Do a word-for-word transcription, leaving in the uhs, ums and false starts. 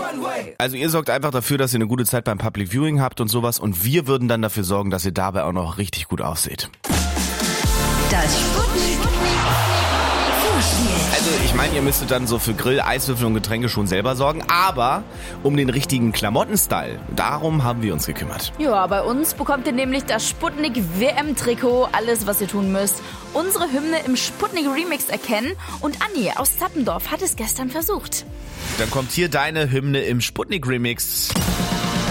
Also ihr sorgt einfach dafür, dass ihr eine gute Zeit beim Public Viewing habt und sowas und wir würden dann dafür sorgen, dass ihr dabei auch noch richtig gut ausseht. Das Sputnik Vorspiel. Also ich meine, ihr müsstet dann so für Grill, Eiswürfel und Getränke schon selber sorgen, aber um den richtigen Klamottenstyle, darum haben wir uns gekümmert. Ja, bei uns bekommt ihr nämlich das Sputnik W M-Trikot, alles was ihr tun müsst. Unsere Hymne im Sputnik Remix erkennen und Anni aus Zappendorf hat es gestern versucht. Dann kommt hier deine Hymne im Sputnik Remix.